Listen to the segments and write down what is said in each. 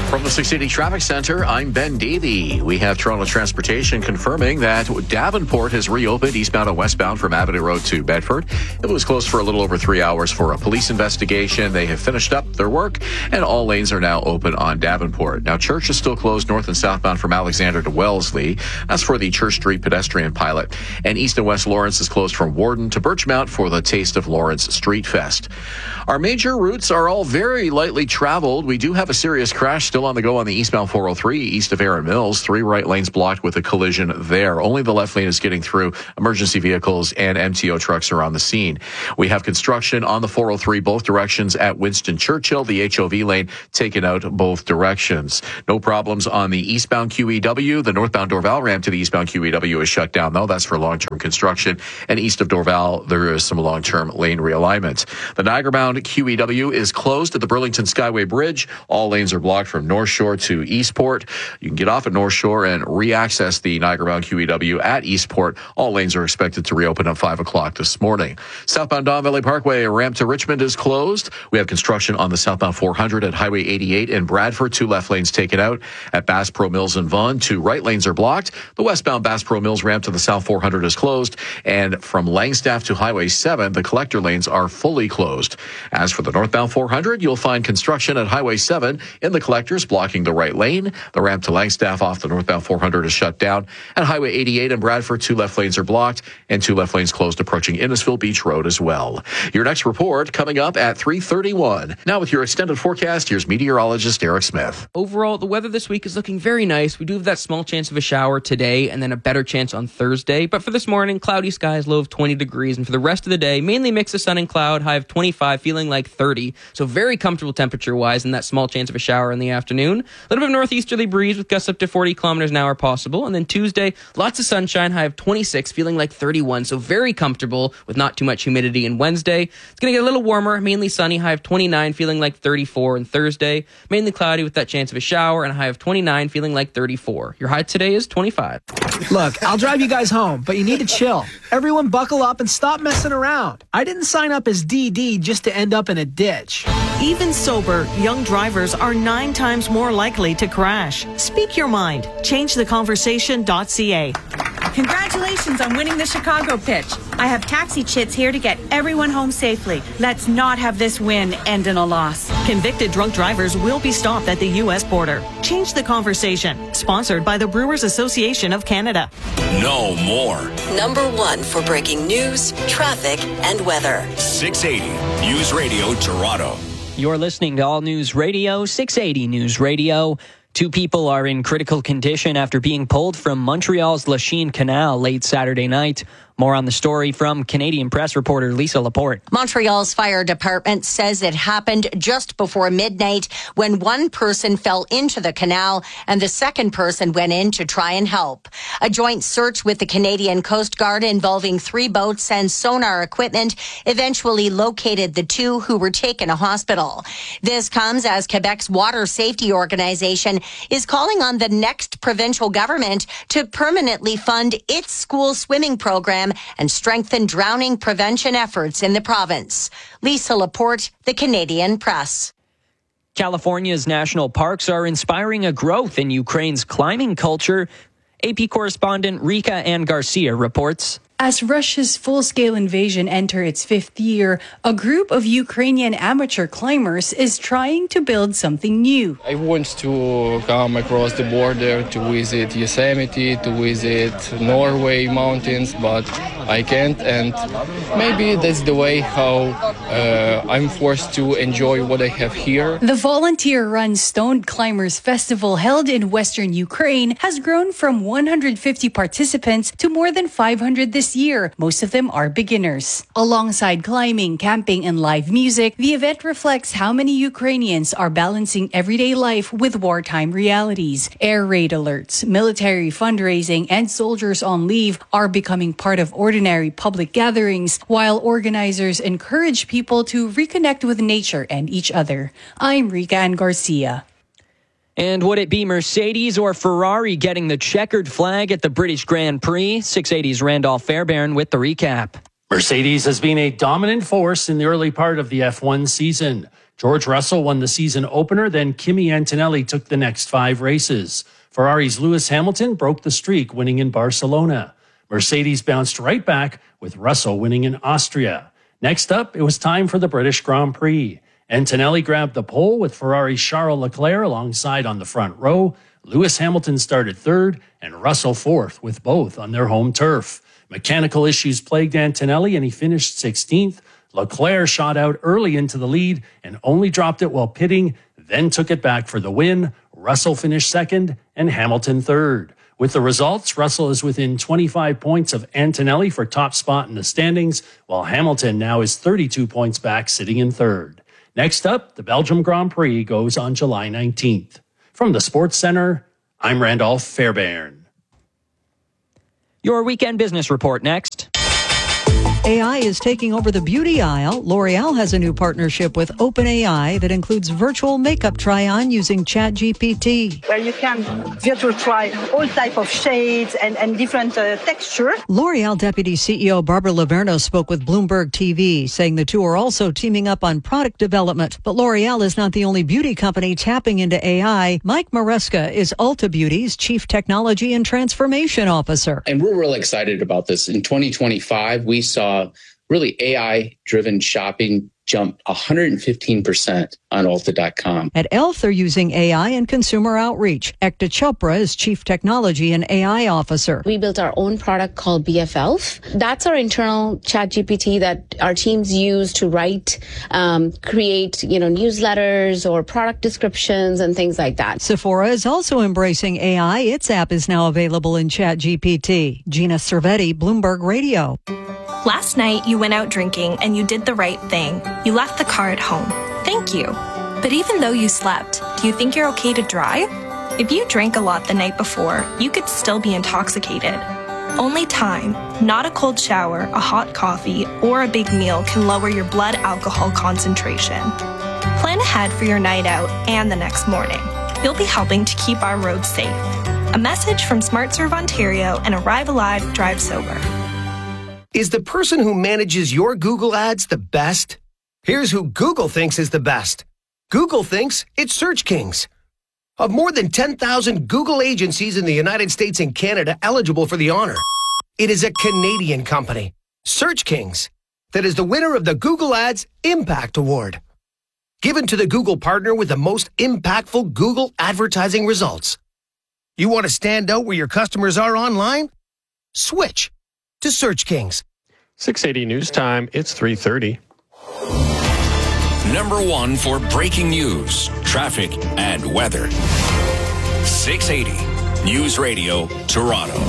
From the 680 Traffic Center, I'm Ben Davey. We have Toronto Transportation confirming that Davenport has reopened eastbound and westbound from Avenue Road to Bedford. It was closed for a little over 3 hours for a police investigation. They have finished up their work, and all lanes are now open on Davenport. Now, Church is still closed north and southbound from Alexander to Wellesley. That's for the Church Street pedestrian pilot. And east and west Lawrence is closed from Warden to Birchmount for the Taste of Lawrence Street Fest. Our major routes are all very lightly traveled. We do have a serious crash still on the go on the eastbound 403 east of Erin Mills. 3 right lanes blocked with a collision there. Only the left lane is getting through. Emergency vehicles and MTO trucks are on the scene. We have construction on the 403 both directions at Winston Churchill. The HOV lane taken out both directions. No problems on the eastbound QEW. The northbound Dorval ramp to the eastbound QEW is shut down, though. That's for long-term construction. And east of Dorval, there is some long-term lane realignment. The Niagara-bound QEW is closed at the Burlington Skyway Bridge. All lanes are blocked from North Shore to Eastport. You can get off at North Shore and re-access the Niagara-bound QEW at Eastport. All lanes are expected to reopen at 5 o'clock this morning. Southbound Don Valley Parkway, a ramp to Richmond is closed. We have construction on the southbound 400 at Highway 88 in Bradford. 2 left lanes taken out. At Bass Pro Mills and Vaughan, 2 right lanes are blocked. The westbound Bass Pro Mills ramp to the south 400 is closed. And from Langstaff to Highway 7, the collector lanes are fully closed. As for the northbound 400, you'll find construction at Highway 7 in the collectors blocking the right lane. The ramp to Langstaff off the northbound 400 is shut down. At Highway 88 in Bradford, 2 left lanes are blocked and 2 left lanes closed approaching Innisfil Beach Road as well. Your next report coming up at 3:31. Now with your extended forecast, here's meteorologist Eric Smith. Overall, the weather this week is looking very nice. We do have that small chance of a shower today and then a better chance on Thursday. But for this morning, cloudy skies, low of 20 degrees. And for the rest of the day, mainly mix of sun and cloud, high of 25, feeling like 30. So very comfortable temperature-wise and that small chance of a shower in the afternoon. A little bit of northeasterly breeze with gusts up to 40 kilometers an hour possible. And then Tuesday, lots of sunshine, high of 26, feeling like 31. So very comfortable with not too much humidity. And Wednesday, it's going to get a little warmer, mainly sunny, high of 29, feeling like 34. And Thursday, mainly cloudy with that chance of a shower and a high of 29, feeling like 34. Your high today is 25. Look, I'll drive you guys home, but you need to chill. Everyone buckle up and stop messing around. I didn't sign up as DD just to end up in a ditch. Even sober, young drivers are 9 times more likely to crash. Speak your mind. ChangeTheConversation.ca. Congratulations on winning the Chicago pitch. I have taxi chits here to get everyone home safely. Let's not have this win end in a loss. Convicted drunk drivers will be stopped at the U.S. border. Change the Conversation. Sponsored by the Brewers Association of Canada. No more. Number 1 for breaking news, traffic, and weather. 680 News Radio Toronto. You're listening to All News Radio, 680 News Radio. 2 people are in critical condition after being pulled from Montreal's Lachine Canal late Saturday night. More on the story from Canadian Press reporter Lisa Laporte. Montreal's fire department says it happened just before midnight when one person fell into the canal and the second person went in to try and help. A joint search with the Canadian Coast Guard involving 3 boats and sonar equipment eventually located the 2 who were taken to hospital. This comes as Quebec's water safety organization is calling on the next provincial government to permanently fund its school swimming program and strengthen drowning prevention efforts in the province. Lisa Laporte, the Canadian Press. California's national parks are inspiring a growth in Ukraine's climbing culture. AP correspondent Rika Ann Garcia reports. As Russia's full-scale invasion enters its 5th year, a group of Ukrainian amateur climbers is trying to build something new. I want to come across the border to visit Yosemite, to visit Norway mountains, but I can't, and maybe that's the way how I'm forced to enjoy what I have here. The volunteer-run Stoned Climbers Festival held in western Ukraine has grown from 150 participants to more than 500 this year. Most of them are beginners. Alongside climbing, camping, and live music, the event reflects how many Ukrainians are balancing everyday life with wartime realities. Air raid alerts, military fundraising, and soldiers on leave are becoming part of ordinary public gatherings, while organizers encourage people to reconnect with nature and each other. I'm Rika Ann Garcia. And would it be Mercedes or Ferrari getting the checkered flag at the British Grand Prix? 680's Randolph Fairbairn with the recap. Mercedes has been a dominant force in the early part of the F1 season. George Russell won the season opener, then Kimi Antonelli took the next 5 races. Ferrari's Lewis Hamilton broke the streak, winning in Barcelona. Mercedes bounced right back, with Russell winning in Austria. Next up, it was time for the British Grand Prix. Antonelli grabbed the pole with Ferrari's Charles Leclerc alongside on the front row. Lewis Hamilton started third and Russell fourth, with both on their home turf. Mechanical issues plagued Antonelli and he finished 16th. Leclerc shot out early into the lead and only dropped it while pitting, then took it back for the win. Russell finished second and Hamilton third. With the results, Russell is within 25 points of Antonelli for top spot in the standings, while Hamilton now is 32 points back, sitting in third. Next up, the Belgium Grand Prix goes on July 19th. From the Sports Center, I'm Randolph Fairbairn. Your weekend business report next. AI is taking over the beauty aisle. L'Oreal has a new partnership with OpenAI that includes virtual makeup try-on using ChatGPT. Where you can virtual try all type of shades and different texture. L'Oreal Deputy CEO Barbara Laverno spoke with Bloomberg TV, saying the two are also teaming up on product development. But L'Oreal is not the only beauty company tapping into AI. Mike Maresca is Ulta Beauty's Chief Technology and Transformation Officer. And we're really excited about this. In 2025, we saw really AI-driven shopping jump 115% on Ulta.com. At e.l.f., they're using AI in consumer outreach. Ekta Chopra is Chief Technology and AI Officer. We built our own product called BFElf. That's our internal ChatGPT that our teams use to write, create, newsletters or product descriptions and things like that. Sephora is also embracing AI. Its app is now available in ChatGPT. Gina Cervetti, Bloomberg Radio. Last night, you went out drinking and you did the right thing. You left the car at home. Thank you. But even though you slept, do you think you're okay to drive? If you drank a lot the night before, you could still be intoxicated. Only time, not a cold shower, a hot coffee, or a big meal can lower your blood alcohol concentration. Plan ahead for your night out and the next morning. You'll be helping to keep our roads safe. A message from SmartServe Ontario and Arrive Alive, Drive Sober. Is the person who manages your Google ads the best? Here's who Google thinks is the best. Google thinks it's Search Kings. Of more than 10,000 Google agencies in the United States and Canada eligible for the honor, it is a Canadian company, Search Kings, that is the winner of the Google Ads Impact Award, given to the Google partner with the most impactful Google advertising results. You want to stand out where your customers are online? Switch to Search Kings. 680 News Time, it's 3:30. Number one for breaking news, traffic, and weather. 680 News Radio, Toronto.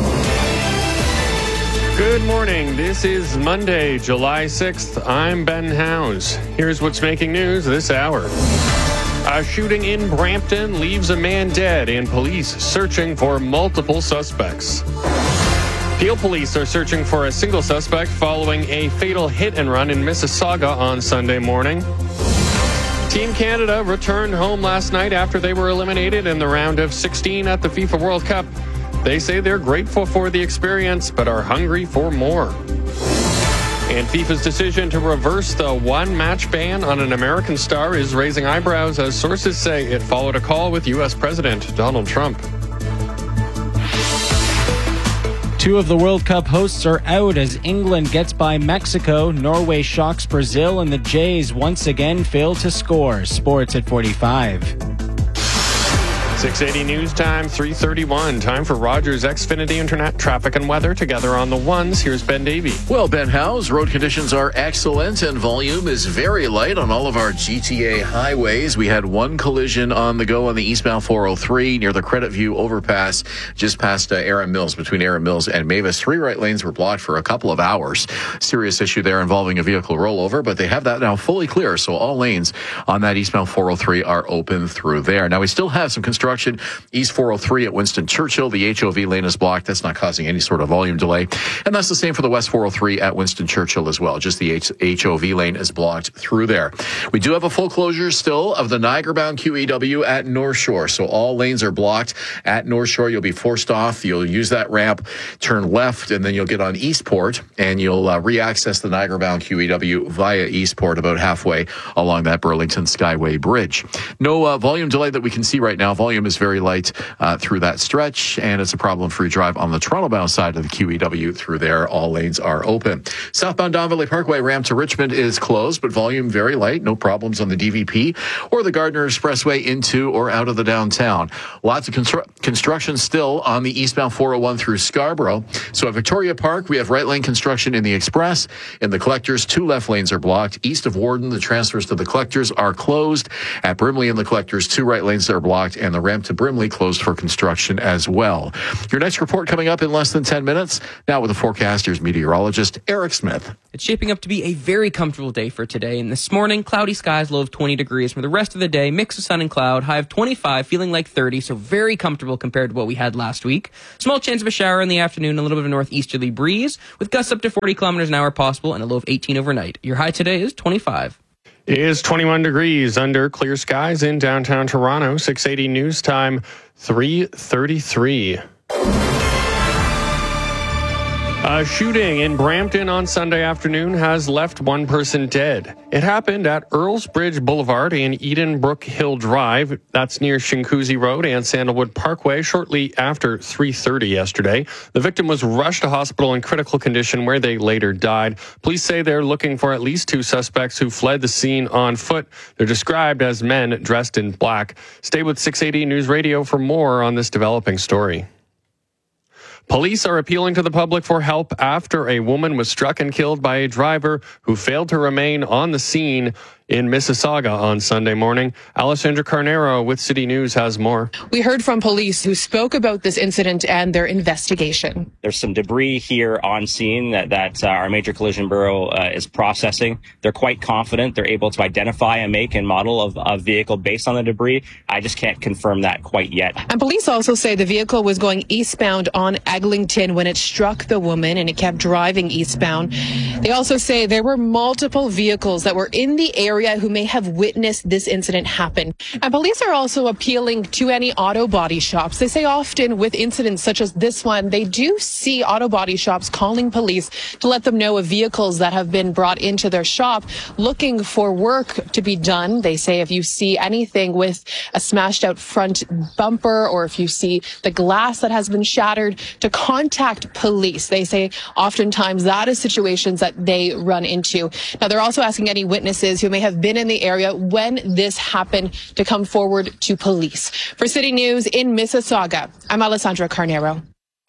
Good morning. This is Monday, July 6th. I'm Ben Howes. Here's what's making news this hour. A shooting in Brampton leaves a man dead and police searching for multiple suspects. Peel police are searching for a single suspect following a fatal hit and run in Mississauga on Sunday morning. Team Canada returned home last night after they were eliminated in the round of 16 at the FIFA World Cup. They say they're grateful for the experience, but are hungry for more. And FIFA's decision to reverse the one-match ban on an American star is raising eyebrows as sources say it followed a call with U.S. President Donald Trump. Two of the World Cup hosts are out as England gets by Mexico, Norway shocks Brazil, and the Jays once again fail to score. Sports at 45. 680 News Time, 3:31. Time for Rogers Xfinity Internet traffic and weather. Together on the ones, here's Ben Davey. Well, Ben Howes, road conditions are excellent and volume is very light on all of our GTA highways. We had one collision on the go on the eastbound 403 near the Credit View overpass just past Aaron Mills, between Aaron Mills and Mavis. 3 right lanes were blocked for a couple of hours. Serious issue there involving a vehicle rollover, but they have that now fully clear, so all lanes on that eastbound 403 are open through there. Now, we still have some construction construction. East 403 at Winston Churchill. The HOV lane is blocked. That's not causing any sort of volume delay. And that's the same for the West 403 at Winston Churchill as well. Just the HOV lane is blocked through there. We do have a full closure still of the Niagara-bound QEW at North Shore. So all lanes are blocked at North Shore. You'll be forced off. You'll use that ramp, turn left, and then you'll get on Eastport, and you'll re-access the Niagara-bound QEW via Eastport about halfway along that Burlington Skyway Bridge. No volume delay that we can see right now. Volume is very light through that stretch, and it's a problem-free drive on the Toronto-bound side of the QEW through there. All lanes are open. Southbound Don Valley Parkway ramp to Richmond is closed, but volume very light. No problems on the DVP or the Gardner Expressway into or out of the downtown. Lots of construction still on the eastbound 401 through Scarborough. So at Victoria Park, we have right lane construction in the Express. In the Collectors, 2 left lanes are blocked. East of Warden, the transfers to the Collectors are closed. At Brimley in the Collectors, 2 right lanes are blocked, and the ramp to Brimley closed for construction as well. Your next report coming up in less than 10 minutes. Now with the forecaster's meteorologist, Eric Smith. It's shaping up to be a very comfortable day for today. And this morning, cloudy skies, low of 20 degrees. For the rest of the day, mix of sun and cloud, high of 25, feeling like 30, so very comfortable compared to what we had last week. Small chance of a shower in the afternoon, a little bit of a northeasterly breeze, with gusts up to 40 kilometers an hour possible, and a low of 18 overnight. Your high today is 25. It is 21 degrees under clear skies in downtown Toronto. 680 news time, 3:33. A shooting in Brampton on Sunday afternoon has left one person dead. It happened at Earls Bridge Boulevard and Edenbrook Hill Drive. That's near Shinkuzi Road and Sandalwood Parkway shortly after 3:30 yesterday. The victim was rushed to hospital in critical condition where they later died. Police say they're looking for at least 2 suspects who fled the scene on foot. They're described as men dressed in black. Stay with 680 News Radio for more on this developing story. Police are appealing to the public for help after a woman was struck and killed by a driver who failed to remain on the scene in Mississauga on Sunday morning. Alessandra Carnero with City News has more. We heard from police who spoke about this incident and their investigation. There's some debris here on scene that our Major Collision Bureau is processing. They're quite confident they're able to identify a make and model of a vehicle based on the debris. I just can't confirm that quite yet. And police also say the vehicle was going eastbound on Eglinton when it struck the woman, and it kept driving eastbound. They also say there were multiple vehicles that were in the area who may have witnessed this incident happen. And police are also appealing to any auto body shops. They say often with incidents such as this one, they do see auto body shops calling police to let them know of vehicles that have been brought into their shop looking for work to be done. They say if you see anything with a smashed out front bumper, or if you see the glass that has been shattered, to contact police. They say oftentimes that is situations that they run into. Now, they're also asking any witnesses who may have been in the area when this happened to come forward to police. For City News in Mississauga, I'm Alessandra Carnero.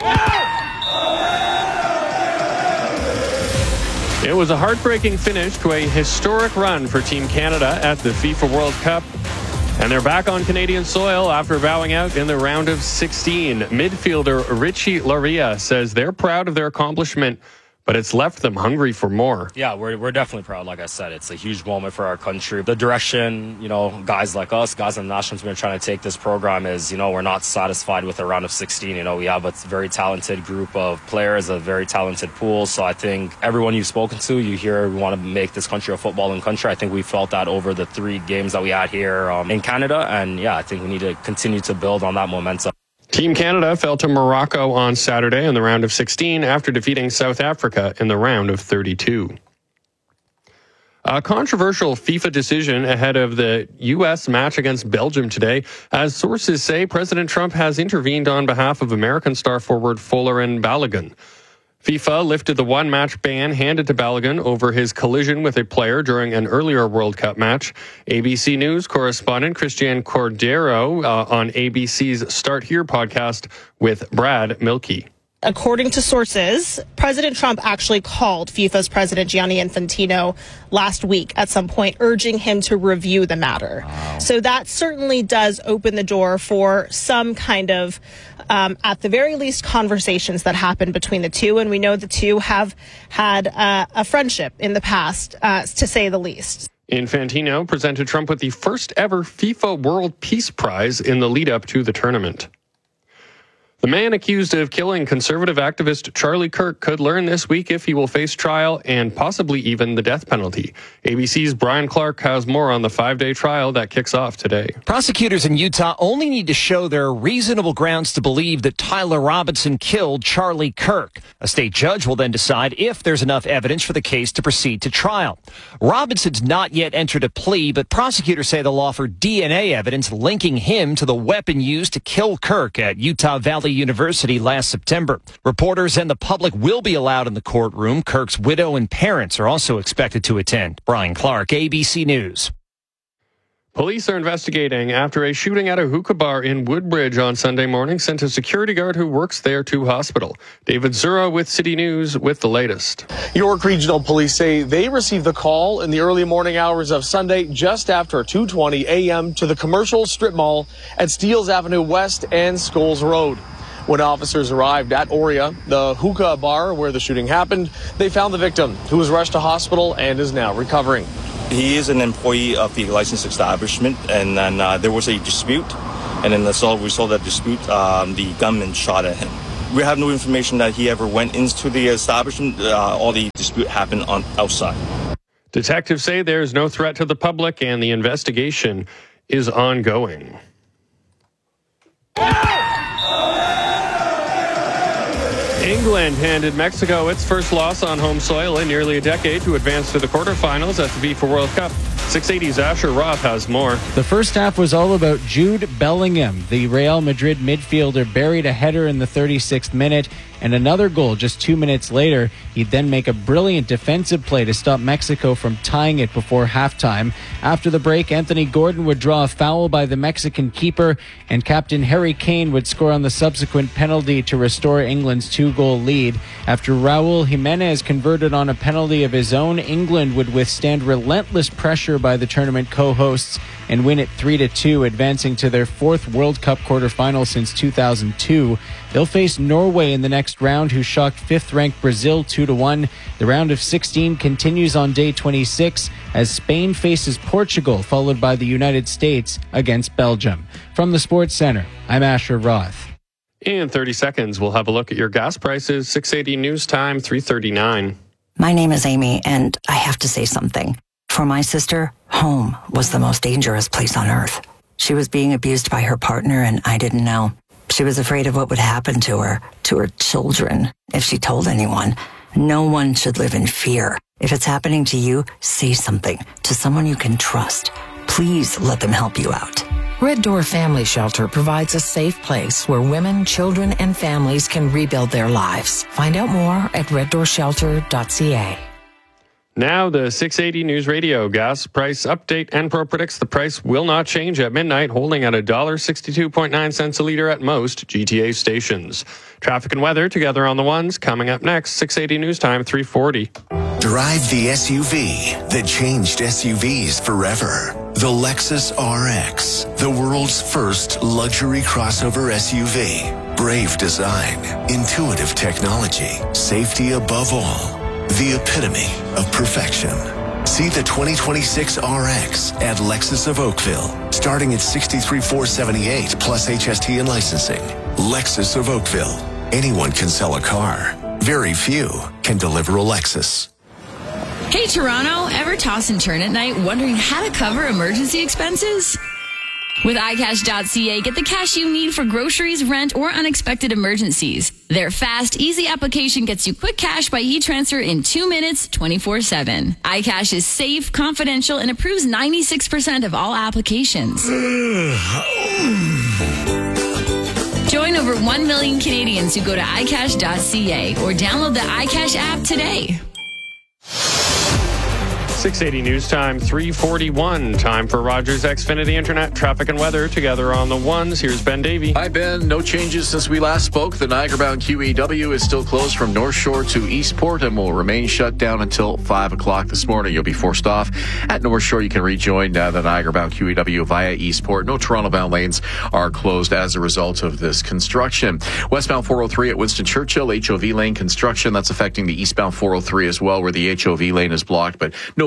It was a heartbreaking finish to a historic run for Team Canada at the FIFA World Cup. And they're back on Canadian soil after bowing out in the round of 16. Midfielder Richie Laryea says they're proud of their accomplishment, but it's left them hungry for more. Yeah, we're definitely proud. Like I said, it's a huge moment for our country. The direction, guys like us, guys on the national team are trying to take this program is, we're not satisfied with a round of 16. We have a very talented group of players, a very talented pool. So I think everyone you've spoken to, you hear we want to make this country a footballing country. I think we felt that over the 3 games that we had here in Canada. And yeah, I think we need to continue to build on that momentum. Team Canada fell to Morocco on Saturday in the round of 16 after defeating South Africa in the round of 32. A controversial FIFA decision ahead of the U.S. match against Belgium today, as sources say President Trump has intervened on behalf of American star forward Folarin Balogun. FIFA lifted the one-match ban handed to Balogun over his collision with a player during an earlier World Cup match. ABC News correspondent Christian Cordero on ABC's Start Here podcast with Brad Milkey. According to sources, President Trump actually called FIFA's president Gianni Infantino last week at some point, urging him to review the matter. Wow. So that certainly does open the door for some kind of, at the very least, conversations that happen between the two. And we know the two have had a friendship in the past, to say the least. Infantino presented Trump with the first ever FIFA World Peace Prize in the lead up to the tournament. The man accused of killing conservative activist Charlie Kirk could learn this week if he will face trial and possibly even the death penalty. ABC's Brian Clark has more on the 5-day trial that kicks off today. Prosecutors in Utah only need to show there are reasonable grounds to believe that Tyler Robinson killed Charlie Kirk. A state judge will then decide if there's enough evidence for the case to proceed to trial. Robinson's not yet entered a plea, but prosecutors say they'll offer DNA evidence linking him to the weapon used to kill Kirk at Utah Valley University last September. Reporters and the public will be allowed in the courtroom. Kirk's widow and parents are also expected to attend. Brian Clark, ABC News. Police are investigating after a shooting at a hookah bar in Woodbridge on Sunday morning sent a security guard who works there to hospital. David Zura with City News with the latest. York Regional Police say they received the call in the early morning hours of Sunday just after 2:20 a.m. to the commercial strip mall at Steeles Avenue West and Scholes Road. When officers arrived at Oria, the hookah bar where the shooting happened, they found the victim, who was rushed to hospital and is now recovering. He is an employee of the licensed establishment, and then there was a dispute, and then as a result of that dispute, the gunman shot at him. We have no information that he ever went into the establishment. All the dispute happened outside. Detectives say there's no threat to the public, and the investigation is ongoing. England handed Mexico its first loss on home soil in nearly a decade to advance to the quarterfinals at the FIFA World Cup. 680's Asher Roth has more. The first half was all about Jude Bellingham. The Real Madrid midfielder buried a header in the 36th minute and another goal just 2 minutes later. He'd then make a brilliant defensive play to stop Mexico from tying it before halftime. After the break, Anthony Gordon would draw a foul by the Mexican keeper, and captain Harry Kane would score on the subsequent penalty to restore England's 2-goal lead. After Raul Jimenez converted on a penalty of his own, England would withstand relentless pressure by the tournament co-hosts and win it 3-2, advancing to their 4th World Cup quarterfinal since 2002. They'll face Norway in the next round, who shocked 5th-ranked Brazil 2-1. The round of 16 continues on day 26 as Spain faces Portugal, followed by the United States against Belgium. From the Sports Center, I'm Asher Roth. In 30 seconds, we'll have a look at your gas prices. 680 News Time, 3:39. My name is Amy, and I have to say something. For my sister, home was the most dangerous place on earth. She was being abused by her partner, and I didn't know. She was afraid of what would happen to her children, if she told anyone. No one should live in fear. If it's happening to you, say something to someone you can trust. Please let them help you out. Red Door Family Shelter provides a safe place where women, children, and families can rebuild their lives. Find out more at reddoorshelter.ca. Now, the 680 News Radio gas price update. Enpro predicts the price will not change at midnight, holding at $1.62.9 a liter at most GTA stations. Traffic and weather together on the ones coming up next. 680 News Time, 3:40. Drive the SUV that changed SUVs forever. The Lexus RX, the world's first luxury crossover SUV. Brave design, intuitive technology, safety above all. The epitome of perfection. See the 2026 RX at Lexus of Oakville, starting at $63,478 plus HST and licensing. Lexus of Oakville. Anyone can sell a car. Very few can deliver a Lexus. Hey, Toronto, ever toss and turn at night wondering how to cover emergency expenses? With iCash.ca, get the cash you need for groceries, rent, or unexpected emergencies. Their fast, easy application gets you quick cash by e-transfer in 2 minutes, 24/7. iCash is safe, confidential, and approves 96% of all applications. Join over 1 million Canadians who go to iCash.ca or download the iCash app today. 680 News Time, 3:41. Time for Rogers Xfinity Internet traffic and weather together on the ones. Here's Ben Davey. Hi, Ben. No changes since we last spoke. The Niagara-bound QEW is still closed from North Shore to Eastport and will remain shut down until 5 o'clock this morning. You'll be forced off at North Shore. You can rejoin the Niagara-bound QEW via Eastport. No Toronto-bound lanes are closed as a result of this construction. Westbound 403 at Winston Churchill, HOV lane construction. That's affecting the eastbound 403 as well, where the HOV lane is blocked, but no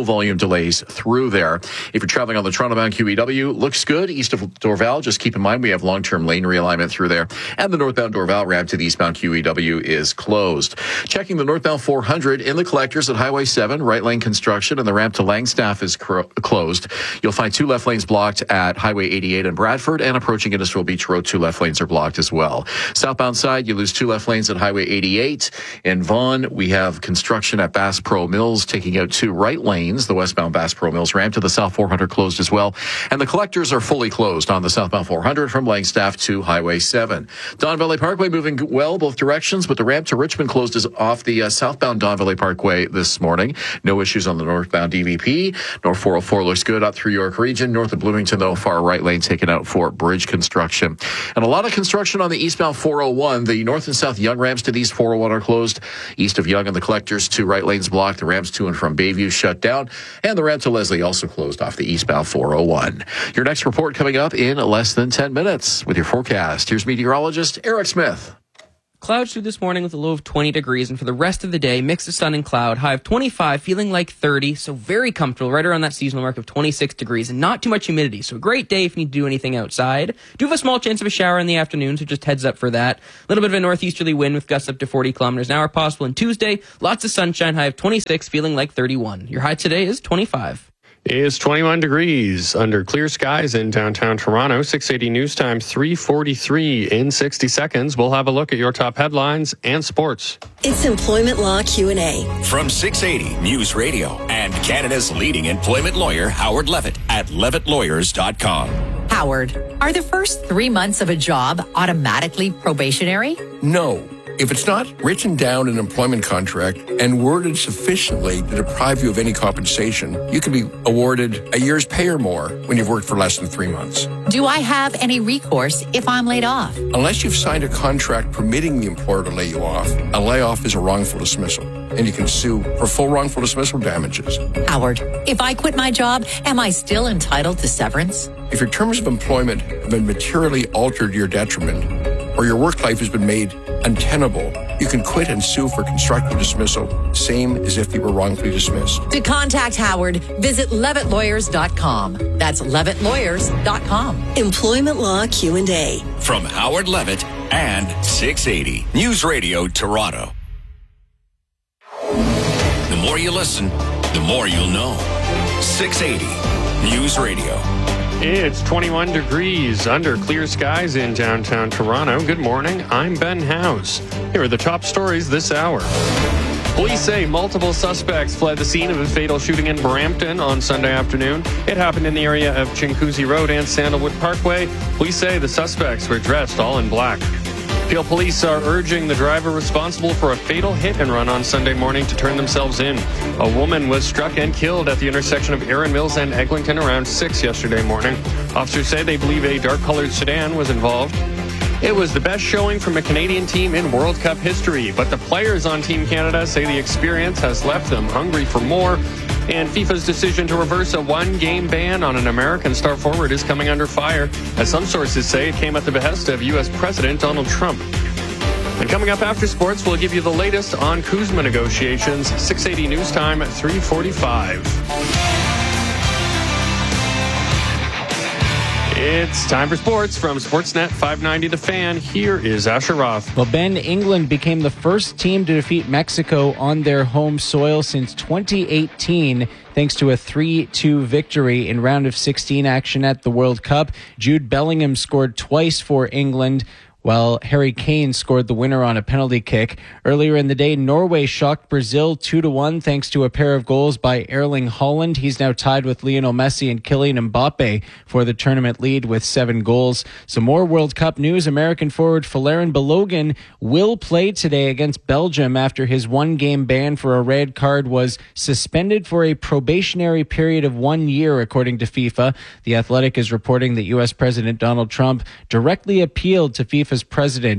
no volume delays through there. If you're traveling on the Toronto-bound QEW, looks good east of Dorval. Just keep in mind we have long-term lane realignment through there. And the northbound Dorval ramp to the eastbound QEW is closed. Checking the northbound 400 in the collectors at Highway 7, right lane construction, and the ramp to Langstaff is closed. You'll find 2 left lanes blocked at Highway 88 in Bradford, and approaching Industrial Beach Road, 2 left lanes are blocked as well. Southbound side, you lose 2 left lanes at Highway 88. In Vaughan, we have construction at Bass Pro Mills, taking out 2 right lanes. The westbound Bass Pro Mills ramp to the South 400 closed as well. And the collectors are fully closed on the southbound 400 from Langstaff to Highway 7. Don Valley Parkway moving well both directions, but the ramp to Richmond closed is off the southbound Don Valley Parkway this morning. No issues on the northbound DVP. North 404 looks good up through York Region. North of Bloomington, though, far right lane taken out for bridge construction. And a lot of construction on the eastbound 401. The north and south Young ramps to the east 401 are closed. East of Young and the collectors, 2 right lanes blocked. The ramps to and from Bayview shut down. And the ramp to Leslie also closed off the eastbound 401. Your next report coming up in less than 10 minutes with your forecast. Here's meteorologist Eric Smith. Clouds through this morning with a low of 20 degrees, and for the rest of the day, mix of sun and cloud, high of 25, feeling like 30, so very comfortable, right around that seasonal mark of 26 degrees, and not too much humidity, so a great day if you need to do anything outside. Do have a small chance of a shower in the afternoon, so just heads up for that. A little bit of a northeasterly wind with gusts up to 40 kilometers an hour possible. And Tuesday, lots of sunshine, high of 26, feeling like 31. Your high today is 25. Is 21 degrees under clear skies in downtown Toronto. 680 News Time, 3:43 in 60 seconds. We'll have a look at your top headlines and sports. It's Employment Law Q&A. From 680 News Radio and Canada's leading employment lawyer, Howard Levitt at levittlawyers.com. Howard, are the first 3 months of a job automatically probationary? No. If it's not written down in an employment contract and worded sufficiently to deprive you of any compensation, you can be awarded a year's pay or more when you've worked for less than 3 months. Do I have any recourse if I'm laid off? Unless you've signed a contract permitting the employer to lay you off, a layoff is a wrongful dismissal, and you can sue for full wrongful dismissal damages. Howard, if I quit my job, am I still entitled to severance? If your terms of employment have been materially altered to your detriment, or your work life has been made untenable, you can quit and sue for constructive dismissal, same as if you were wrongfully dismissed. To contact Howard, visit levittlawyers.com. That's levittlawyers.com. Employment Law Q&A. From Howard Levitt and 680 News Radio Toronto. The more you listen, the more you'll know. 680 News Radio. It's 21 degrees under clear skies in downtown Toronto. Good morning. I'm Ben Howes. Here are the top stories this hour. Police say multiple suspects fled the scene of a fatal shooting in Brampton on Sunday afternoon. It happened in the area of Chinguacousy Road and Sandalwood Parkway. Police say the suspects were dressed all in black. Peel police are urging the driver responsible for a fatal hit and run on Sunday morning to turn themselves in. A woman was struck and killed at the intersection of Erin Mills and Eglinton around 6 yesterday morning. Officers say they believe a dark-colored sedan was involved. It was the best showing from a Canadian team in World Cup history, but the players on Team Canada say the experience has left them hungry for more. And FIFA's decision to reverse a one-game ban on an American star forward is coming under fire, as some sources say it came at the behest of U.S. President Donald Trump. And coming up after sports, we'll give you the latest on Kuzma negotiations. 680 News Time at 3:45. It's time for sports from Sportsnet 590 The Fan. Here is Asher Roth. Well, Ben, England became the first team to defeat Mexico on their home soil since 2018, thanks to a 3-2 victory in round of 16 action at the World Cup. Jude Bellingham scored twice for England, while Harry Kane scored the winner on a penalty kick. Earlier in the day, Norway shocked Brazil 2-1 thanks to a pair of goals by Erling Haaland. He's now tied with Lionel Messi and Kylian Mbappe for the tournament lead with 7 goals. Some more World Cup news. American forward Folarin Balogun will play today against Belgium after his one-game ban for a red card was suspended for a probationary period of 1 year, according to FIFA. The Athletic is reporting that U.S. President Donald Trump directly appealed to FIFA's president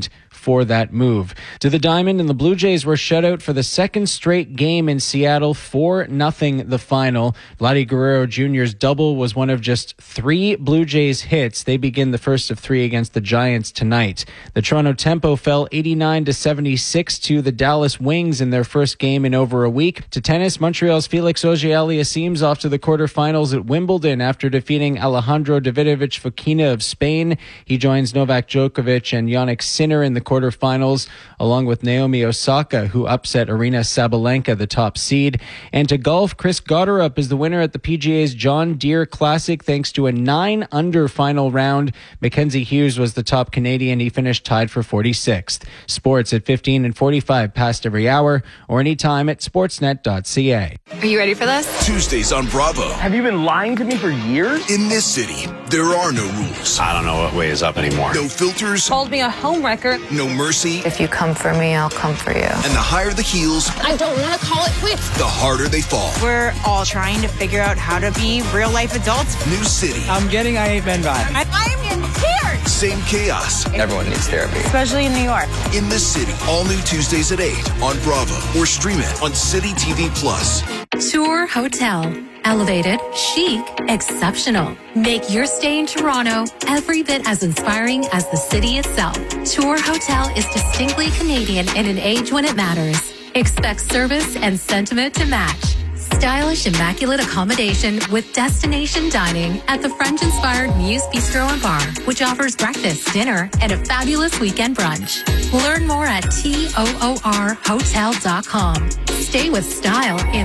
for that move. To the diamond, and the Blue Jays were shut out for the second straight game in Seattle, 4-0 the final. Vladdy Guerrero Jr.'s double was one of just 3 Blue Jays hits. They begin the first of 3 against the Giants tonight. The Toronto Tempo fell 89-76 to the Dallas Wings in their first game in over a week. To tennis, Montreal's Felix Auger-Aliassime's off to the quarterfinals at Wimbledon after defeating Alejandro Davidovich Fokina of Spain. He joins Novak Djokovic and Jannik Sinner in the quarterfinals, along with Naomi Osaka, who upset Aryna Sabalenka, the top seed. And to golf, Chris Gotterup is the winner at the PGA's John Deere Classic thanks to a 9-under final round. Mackenzie Hughes was the top Canadian. He finished tied for 46th. Sports at 15 and 45 past every hour, or anytime at sportsnet.ca. Are you ready for this? Tuesdays on Bravo. Have you been lying to me for years? In this city, there are no rules. I don't know what way is up anymore. No filters. Called me a homewrecker. No mercy. If you come for me, I'll come for you. And the higher the heels, I don't want to call it quits. the harder they fall. We're all trying to figure out how to be real life adults. New city. I'm getting I Hate Men vibes. I'm in tears. Same chaos. Everyone needs therapy. Especially in New York. In this city. All new Tuesdays at 8 on Bravo. Or stream it on City TV Plus. Tour Hotel. Elevated, chic, exceptional. Make your stay in Toronto every bit as inspiring as the city itself. Tour Hotel is distinctly Canadian in an age when it matters. Expect service and sentiment to match. Stylish, immaculate accommodation with destination dining at the French-inspired Muse Bistro and Bar, which offers breakfast, dinner, and a fabulous weekend brunch. Learn more at TOORhotel.com. Stay with style in